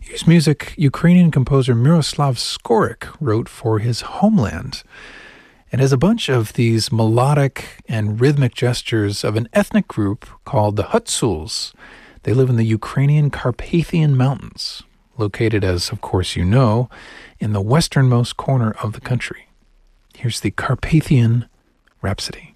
whose music Ukrainian composer Miroslav Skorik wrote for his homeland. It has a bunch of these melodic and rhythmic gestures of an ethnic group called the Hutsuls. They live in the Ukrainian Carpathian Mountains, located, as of course you know, in the westernmost corner of the country. Here's the Carpathian Rhapsody.